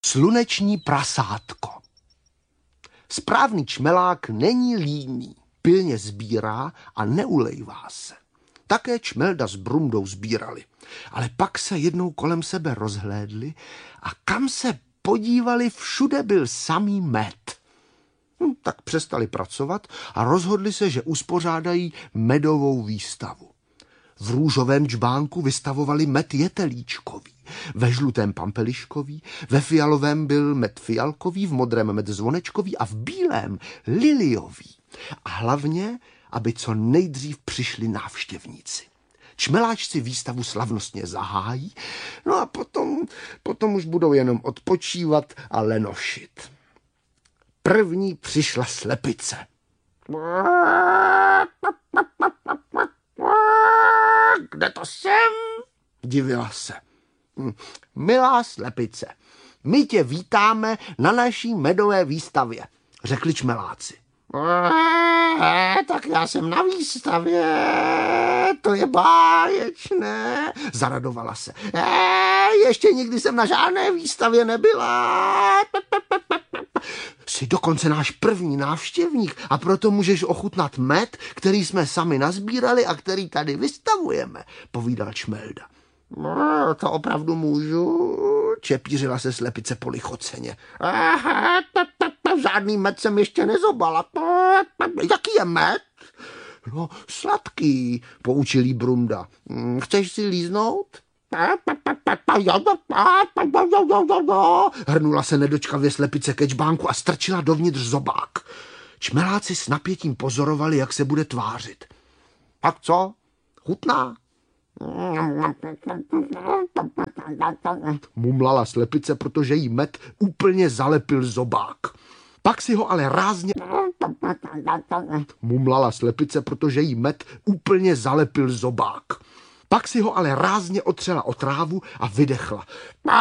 Sluneční prasátko. Správný čmelák není líný, pilně sbírá a neulejvá se. Také Čmelda s Brundou sbírali, ale pak se jednou kolem sebe rozhlédli a kam se podívali, všude byl samý med. Tak přestali pracovat a rozhodli se, že uspořádají medovou výstavu. V růžovém džbánku vystavovali med jetelíčkový, ve žlutém pampeliškový, ve fialovém byl med fialkový, v modrém med zvonečkový a v bílém liliový. A hlavně, aby co nejdřív přišli návštěvníci. Čmeláčci výstavu slavnostně zahájí, no a potom už budou jenom odpočívat a lenošit. První přišla slepice. Kde to jsem? Divila se. Milá slepice, my tě vítáme na naší medové výstavě, řekli čmeláci. Tak já jsem na výstavě, to je báječné, zaradovala se. Ještě nikdy jsem na žádné výstavě nebyla. Jsi dokonce náš první návštěvník a proto můžeš ochutnat med, který jsme sami nazbírali a který tady vystavujeme, povídal Čmelda. To opravdu můžu, čepířila se slepice polichoceně. Žádný med jsem ještě nezobala. Jaký je med? No, sladký, poučil jí Brunda. Chceš si líznout? Hrnula se nedočkavě slepice ke džbánku a strčila dovnitř zobák. Čmeláci s napětím pozorovali, jak se bude tvářit. Tak co? Chutná? Mumlala slepice, protože jí med úplně zalepil zobák. Pak si ho ale rázně... Mumlala slepice, protože jí med úplně zalepil zobák. Pak si ho ale rázně otřela o trávu a vydechla.